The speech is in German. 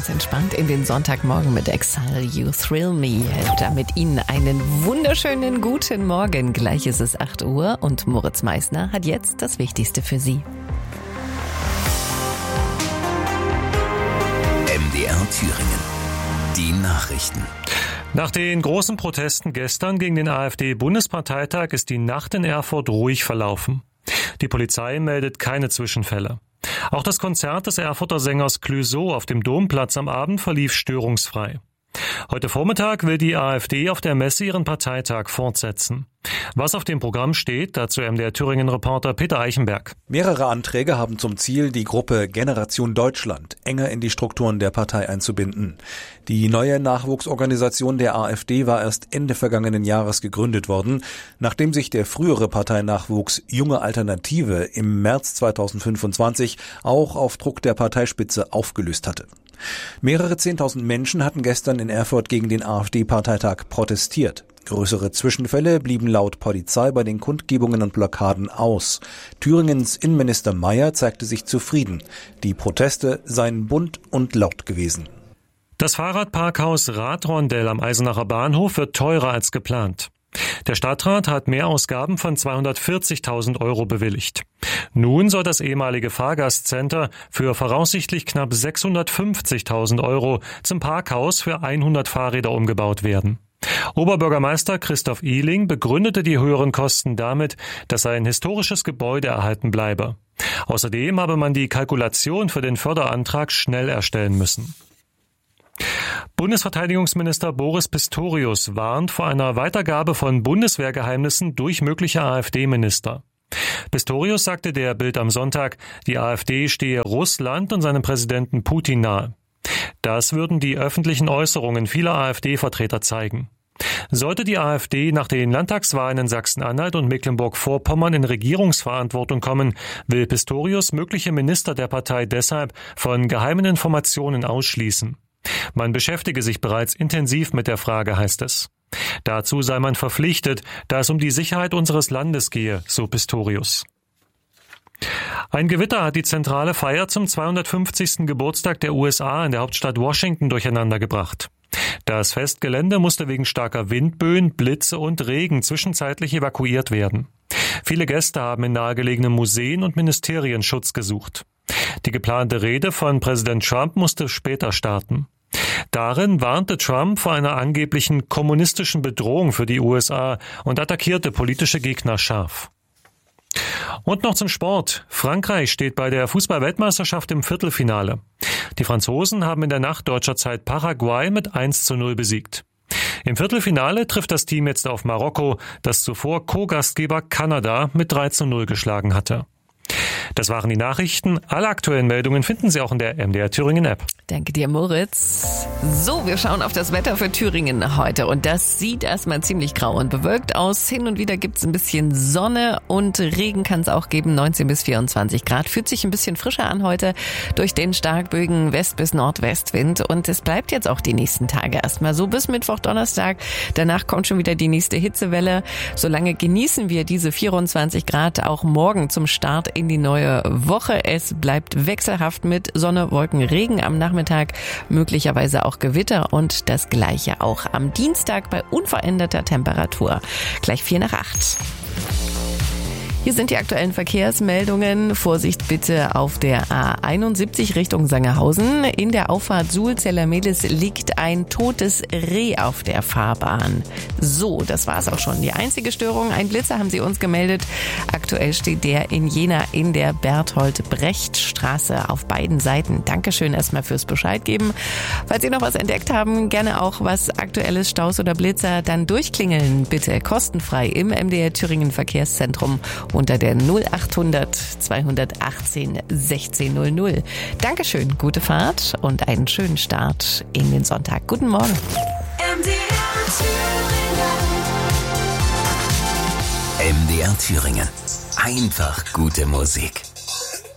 ganz entspannt in den Sonntagmorgen mit Exile You Thrill Me. Damit Ihnen einen wunderschönen guten Morgen. Gleich ist es 8 Uhr und Moritz Meissner hat jetzt das Wichtigste für Sie. MDR Thüringen. Die Nachrichten. Nach den großen Protesten gestern gegen den AfD-Bundesparteitag ist die Nacht in Erfurt ruhig verlaufen. Die Polizei meldet keine Zwischenfälle. Auch das Konzert des Erfurter Sängers Clouseau auf dem Domplatz am Abend verlief störungsfrei. Heute Vormittag will die AfD auf der Messe ihren Parteitag fortsetzen. Was auf dem Programm steht, dazu MDR Thüringen-Reporter Peter Eichenberg. Mehrere Anträge haben zum Ziel, die Gruppe Generation Deutschland enger in die Strukturen der Partei einzubinden. Die neue Nachwuchsorganisation der AfD war erst Ende vergangenen Jahres gegründet worden, nachdem sich der frühere Parteinachwuchs Junge Alternative im März 2025 auch auf Druck der Parteispitze aufgelöst hatte. Mehrere 10.000 Menschen hatten gestern in Erfurt gegen den AfD-Parteitag protestiert. Größere Zwischenfälle blieben laut Polizei bei den Kundgebungen und Blockaden aus. Thüringens Innenminister Mayer zeigte sich zufrieden. Die Proteste seien bunt und laut gewesen. Das Fahrradparkhaus Radrondell am Eisenacher Bahnhof wird teurer als geplant. Der Stadtrat hat Mehrausgaben von 240.000 € bewilligt. Nun soll das ehemalige Fahrgastcenter für voraussichtlich knapp 650.000 € zum Parkhaus für 100 Fahrräder umgebaut werden. Oberbürgermeister Christoph Ihling begründete die höheren Kosten damit, dass ein historisches Gebäude erhalten bleibe. Außerdem habe man die Kalkulation für den Förderantrag schnell erstellen müssen. Bundesverteidigungsminister Boris Pistorius warnt vor einer Weitergabe von Bundeswehrgeheimnissen durch mögliche AfD-Minister. Pistorius sagte der Bild am Sonntag, die AfD stehe Russland und seinem Präsidenten Putin nahe. Das würden die öffentlichen Äußerungen vieler AfD-Vertreter zeigen. Sollte die AfD nach den Landtagswahlen in Sachsen-Anhalt und Mecklenburg-Vorpommern in Regierungsverantwortung kommen, will Pistorius mögliche Minister der Partei deshalb von geheimen Informationen ausschließen. Man beschäftige sich bereits intensiv mit der Frage, heißt es. Dazu sei man verpflichtet, da es um die Sicherheit unseres Landes gehe, so Pistorius. Ein Gewitter hat die zentrale Feier zum 250. Geburtstag der USA in der Hauptstadt Washington durcheinandergebracht. Das Festgelände musste wegen starker Windböen, Blitze und Regen zwischenzeitlich evakuiert werden. Viele Gäste haben in nahegelegenen Museen und Ministerien Schutz gesucht. Die geplante Rede von Präsident Trump musste später starten. Darin warnte Trump vor einer angeblichen kommunistischen Bedrohung für die USA und attackierte politische Gegner scharf. Und noch zum Sport. Frankreich steht bei der Fußball-Weltmeisterschaft im Viertelfinale. Die Franzosen haben in der Nacht deutscher Zeit Paraguay mit 1:0 besiegt. Im Viertelfinale trifft das Team jetzt auf Marokko, das zuvor Co-Gastgeber Kanada mit 3:0 geschlagen hatte. Das waren die Nachrichten. Alle aktuellen Meldungen finden Sie auch in der MDR Thüringen App. Danke dir, Moritz. So, wir schauen auf das Wetter für Thüringen heute und das sieht erstmal ziemlich grau und bewölkt aus. Hin und wieder gibt's ein bisschen Sonne und Regen kann es auch geben, 19 bis 24 Grad. Fühlt sich ein bisschen frischer an heute durch den starkböigen West- bis Nordwestwind und es bleibt jetzt auch die nächsten Tage erstmal so bis Mittwoch, Donnerstag. Danach kommt schon wieder die nächste Hitzewelle. Solange genießen wir diese 24 Grad auch morgen zum Start in die neue Woche. Es bleibt wechselhaft mit Sonne, Wolken, Regen am Nachmittag, möglicherweise auch Gewitter und das Gleiche auch am Dienstag bei unveränderter Temperatur. Gleich 7:45. Hier sind die aktuellen Verkehrsmeldungen. Vorsicht bitte auf der A71 Richtung Sangerhausen. In der Auffahrt Suhl-Zellermehlis liegt ein totes Reh auf der Fahrbahn. So, das war's auch schon. Die einzige Störung, ein Blitzer haben Sie uns gemeldet. Aktuell steht der in Jena in der Berthold-Brecht-Straße auf beiden Seiten. Dankeschön erstmal fürs Bescheid geben. Falls Sie noch was entdeckt haben, gerne auch was Aktuelles, Staus oder Blitzer, dann durchklingeln bitte kostenfrei im MDR Thüringen Verkehrszentrum unter der 0800 218 1600. Dankeschön, gute Fahrt und einen schönen Start in den Sonntag. Guten Morgen. MDR Thüringen. Einfach gute Musik.